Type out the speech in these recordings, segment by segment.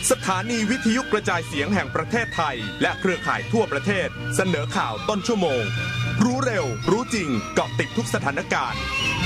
สถานีวิทยุกระจายเสียงแห่งประเทศไทยและเครือข่ายทั่วประเทศเสนอข่าวต้นชั่วโมงรู้เร็วรู้จริงเกาะติดทุกสถานการณ์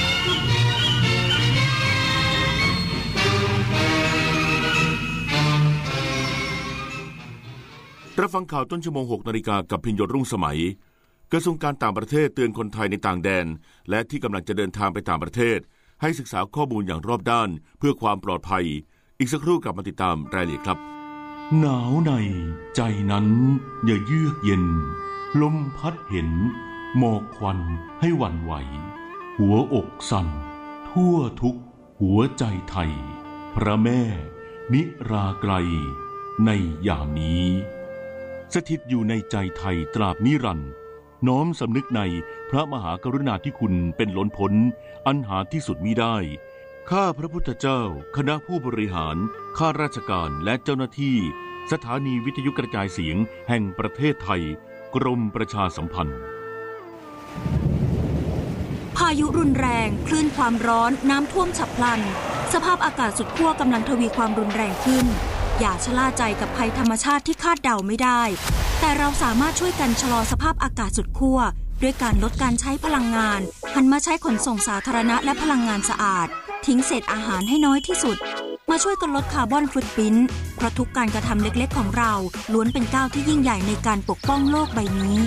รับฟังข่าวต้นชั่วโมง 6 นาฬิกากับพิญโยรุ่งสมัยกระทรวงการต่างประเทศเตือนคนไทยในต่างแดนและที่กำลังจะเดินทางไปต่างประเทศให้ศึกษาข้อมูลอย่างรอบด้านเพื่อความปลอดภัยอีกสักครู่กลับมาติดตามรายละเอียดครับหนาวในใจนั้นอย่าเยือกเย็นลมพัดเห็นหมอกควันให้หวั่นไหวหัวอกสั่นทั่วทุกหัวใจไทยพระแม่นิราไกลในยามนี้สถิตอยู่ในใจไทยตราบนิรันดร์น้อมสำนึกในพระมหากรุณาธิคุณเป็นล้นพ้นอันหาที่สุดมิได้ข้าพระพุทธเจ้าคณะผู้บริหารข้าราชการและเจ้าหน้าที่สถานีวิทยุกระจายเสียงแห่งประเทศไทยกรมประชาสัมพันธ์พายุรุนแรงคลื่นความร้อนน้ำท่วมฉับพลันสภาพอากาศสุดขั้วกำลังทวีความรุนแรงขึ้นอย่าชะล่าใจกับภัยธรรมชาติที่คาดเดาไม่ได้แต่เราสามารถช่วยกันชะลอสภาพอากาศสุดขั้วด้วยการลดการใช้พลังงานหันมาใช้ขนส่งสาธารณะและพลังงานสะอาดทิ้งเศษอาหารให้น้อยที่สุดมาช่วยกันลดคาร์บอนฟุตพริ้นท์เพราะทุกการกระทำเล็กๆของเราล้วนเป็นก้าวที่ยิ่งใหญ่ในการปกป้องโลกใบนี้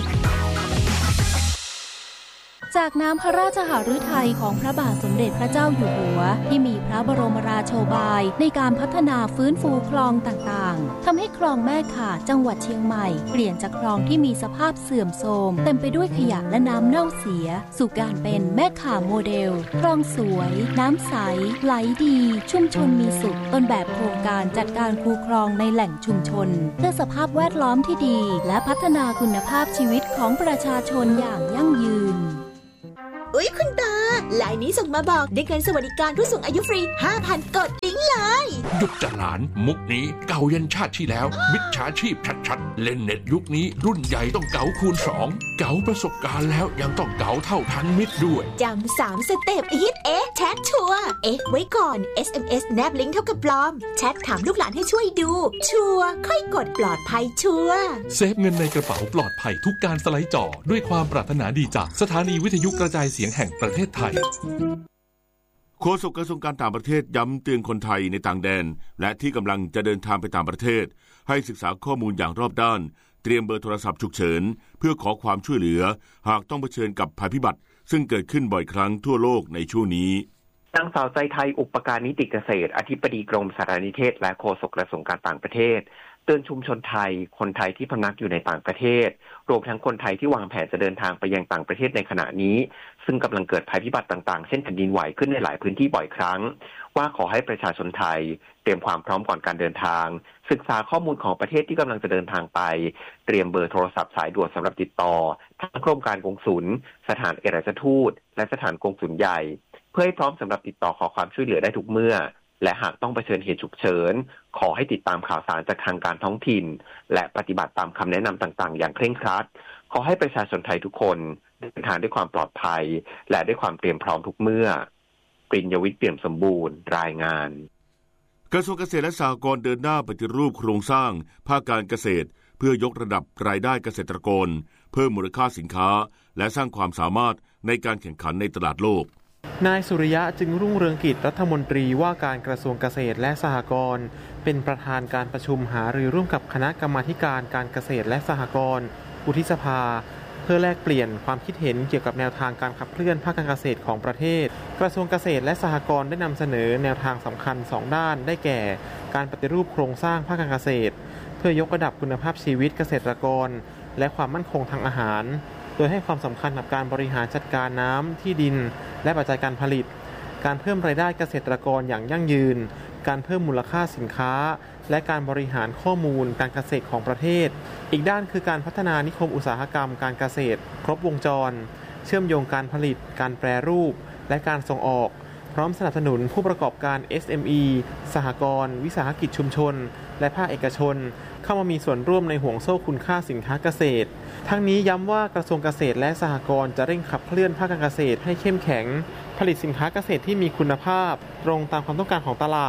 จากน้ำพระราชหฤทัยของพระบาทสมเด็จพระเจ้าอยู่หัวที่มีพระบรมราโชบายในการพัฒนาฟื้นฟูคลองต่างๆทำให้คลองแม่ข่าจังหวัดเชียงใหม่เปลี่ยนจากคลองที่มีสภาพเสื่อมโทรมเต็มไปด้วยขยะและน้ำเน่าเสียสู่การเป็นแม่ข่าโมเดลคลองสวยน้ำใสไหลดีชุมชนมีสุขต้นแบบโครงการจัดการคูคลองในแหล่งชุมชนเพื่อสภาพแวดล้อมที่ดีและพัฒนาคุณภาพชีวิตของประชาชนอย่างยั่งยืนอุ๊ยคุณตาลายนี้ส่งมาบอกได้เงินสวัสดิการผู้สูงอายุฟรี 5,000 กดลิงก์เลยหยุดจะหลานมุกนี้เก่ายันชาติที่แล้วมิจฉาชีพชัดๆเล่นเน็ตยุคนี้รุ่นใหญ่ต้องเก๋าคูณ2เก๋าประสบการณ์แล้วยังต้องเก๋าเท่าทันมิตรด้วยจำ3สเต็ปฮิตแชทชัวร์ไว้ก่อน SMS แนบลิงก์เท่ากับปลอมแชทถามลูกหลานให้ช่วยดูชัวร์ค่อยกดปลอดภัยชัวร์เซฟเงินในกระเป๋าปลอดภัยทุกการสไลด์จอด้วยความปรารถนาดีจากสถานีวิทยุกระจายเสียงแห่งประเทศไทยโฆษกกระทรวงการต่างประเทศย้ำเตือนคนไทยในต่างแดนและที่กำลังจะเดินทางไปต่างประเทศให้ศึกษาข้อมูลอย่างรอบด้านเตรียมเบอร์โทรศัพท์ฉุกเฉินเพื่อขอความช่วยเหลือหากต้องเผชิญกับภัยพิบัติซึ่งเกิดขึ้นบ่อยครั้งทั่วโลกในช่วงนี้นางสาวใจไทยอุปการนิติเกษตรอธิบดีกรมสารนิเทศและโฆษกกระทรวงการต่างประเทศเตือนชุมชนไทยคนไทยที่พำนักอยู่ในต่างประเทศรวมทั้งคนไทยที่วางแผนจะเดินทางไปยังต่างประเทศในขณะนี้ซึ่งกำลังเกิดภัยพิบัติต่างๆเช่นแผ่นดินไหวขึ้นในหลายพื้นที่บ่อยครั้งว่าขอให้ประชาชนไทยเตรียมความพร้อมก่อนการเดินทางศึกษาข้อมูลของประเทศที่กำลังจะเดินทางไปเตรียมเบอร์โทรศัพท์สายด่วนสำหรับติดต่อทั้งกรมการกงสุลสถานเอกอัครราชทูตและสถานกงสุลใหญ่เพื่อให้พร้อมสำหรับติดต่อขอความช่วยเหลือได้ทุกเมื่อและหากต้องเผชิญเหตุฉุกเฉินขอให้ติดตามข่าวสารจากทางการท้องถิ่นและปฏิบัติตามคำแนะนำต่างๆอย่างเคร่งครัดขอให้ประชาชนไทยทุกคนเดินทางด้วยความปลอดภัยและด้วยความเตรียมพร้อมทุกเมื่อปริญญวิทย์เปี่ยมสมบูรณ์รายงานกระทรวงเกษตรและสหกรณ์เดินหน้าปฏิรูปโครงสร้างภาคการเกษตรเพื่อยกระดับรายได้เกษตรกรเพิ่มมูลค่าสินค้าและสร้างความสามารถในการแข่งขันในตลาดโลกนายสุริยะจึงรุ่งเรืองกิจรัฐมนตรีว่าการกระทรวงเกษตรและสหกรณ์เป็นประธานการประชุมหารือร่วมกับคณะกรรมาธิการการเกษตรและสหกรณ์วุฒิสภาเพื่อแลกเปลี่ยนความคิดเห็นเกี่ยวกับแนวทางการขับเคลื่อนภาคการเกษตรของประเทศกระทรวงเกษตรและสหกรณ์ได้นำเสนอแนวทางสำคัญ2ด้านได้แก่การปฏิรูปโครงสร้างภาคการเกษตรเพื่อยกระดับคุณภาพชีวิตเกษตรกรและความมั่นคงทางอาหารโดยให้ความสำคัญกับการบริหารจัดการน้ำที่ดินและปัจจัยการผลิตการเพิ่มรายได้เกษตรกรอย่างยั่งยืนการเพิ่มมูลค่าสินค้าและการบริหารข้อมูลการเกษตรของประเทศอีกด้านคือการพัฒนานิคมอุตสาหกรรมการเกษตรครบวงจรเชื่อมโยงการผลิตการแปรรูปและการส่งออกพร้อมสนับสนุนผู้ประกอบการ SME สหกรณ์วิสาหกิจชุมชนและภาคเอกชนเข้ามามีส่วนร่วมในห่วงโซ่คุณค่าสินค้าเกษตรทั้งนี้ย้ำว่ากระทรวงเกษตรและสหกรณ์จะเร่งขับเคลื่อนภาคการเกษตรให้เข้มแข็งผลิตสินค้าเกษตรที่มีคุณภาพตรงตามความต้องการของตลาด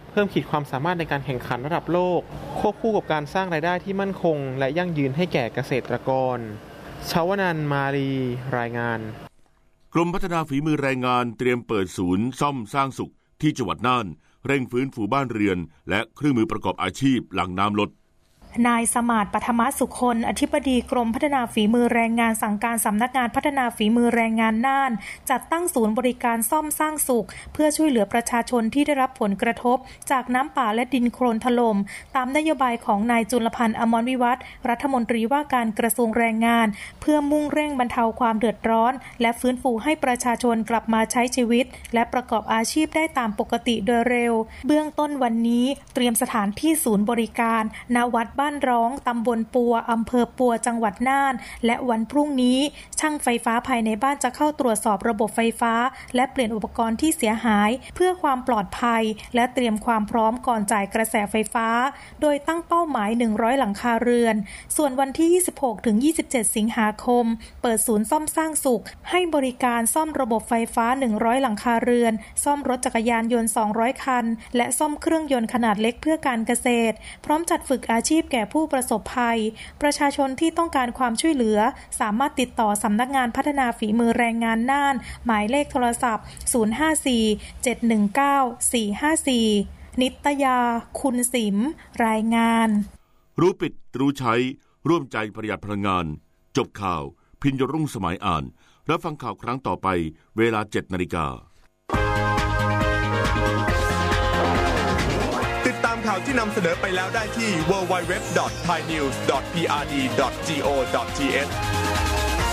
เพิ่มขีดความสามารถในการแข่งขันระดับโลกควบคู่กับการสร้างรายได้ที่มั่นคงและยั่งยืนให้แก่เกษตรกรชวนันท์ มาลีรายงานกรมพัฒนาฝีมือแรงงานเตรียมเปิดศูนย์ซ่อมสร้างสุขที่จังหวัดน่านเร่งฟื้นฟูบ้านเรือนและเครื่องมือประกอบอาชีพหลังน้ำลดนายสมาร์ท ปฐมสุคนอธิบดีกรมพัฒนาฝีมือแรงงานสั่งการสำนักงานพัฒนาฝีมือแรงงานน่านจัดตั้งศูนย์บริการซ่อมสร้างสุขเพื่อช่วยเหลือประชาชนที่ได้รับผลกระทบจากน้ำป่าและดินโคลนถล่มตามนโยบายของนายจุลพันธ์ อมรวิวัฒน์รัฐมนตรีว่าการกระทรวงแรงงานเพื่อมุ่งเร่งบรรเทาความเดือดร้อนและฟื้นฟูให้ประชาชนกลับมาใช้ชีวิตและประกอบอาชีพได้ตามปกติโดยเร็วเบื้องต้นวันนี้เตรียมสถานที่ศูนย์บริการณวัดบ้านร้องตำบลปัวอำเภอปัวจังหวัดน่านและวันพรุ่งนี้ช่างไฟฟ้าภายในบ้านจะเข้าตรวจสอบระบบไฟฟ้าและเปลี่ยนอุปกรณ์ที่เสียหายเพื่อความปลอดภัยและเตรียมความพร้อมก่อนจ่ายกระแสไฟฟ้าโดยตั้งเป้าหมาย100หลังคาเรือนส่วนวันที่26ถึง27สิงหาคมเปิดศูนย์ซ่อมสร้างสุขให้บริการซ่อมระบบไฟฟ้า100หลังคาเรือนซ่อมรถจักรยานยนต์200คันและซ่อมเครื่องยนต์ขนาดเล็กเพื่อการเกษตรพร้อมจัดฝึกอาชีพแก่ผู้ประสบภัยประชาชนที่ต้องการความช่วยเหลือสามารถติดต่อสำนักงานพัฒนาฝีมือแรงงานน่านหมายเลขโทรศัพท์054-719-454นิตยาคุณสิมรายงานรู้ปิดรู้ใช้ร่วมใจประหยัดพลังงานจบข่าวพิญญรุ่งสมัยอ่านรับฟังข่าวครั้งต่อไปเวลา 7:00 น. ติดตามข่าวที่นำเสนอไปแล้วได้ที่ www.thainews.prd.go.th